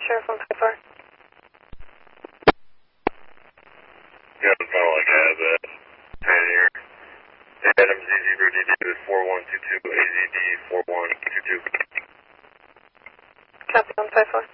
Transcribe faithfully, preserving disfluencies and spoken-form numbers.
Sheriff one five four. Yeah, it felt like I have that. Right here. Adam Z zero D D is four one two two, A Z D four one two two. Copy one five four.